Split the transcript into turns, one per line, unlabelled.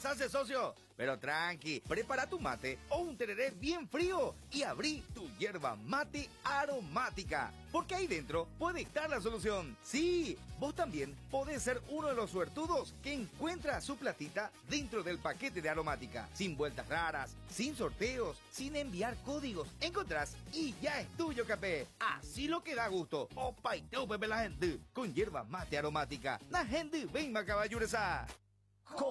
deshace, socio. Pero tranqui, prepara tu mate o un tereré bien frío y abrí tu yerba mate aromática. Porque ahí dentro puede estar la solución. Sí, vos también podés ser uno de los suertudos que encuentra su platita dentro del paquete de aromática. Sin vueltas raras, sin sorteos, sin enviar códigos. Encontrás y ya es tuyo, capé. Así lo que da gusto. Opa y teo, pepe la gente. Con yerba mate aromática. La gente ven, caballuresa.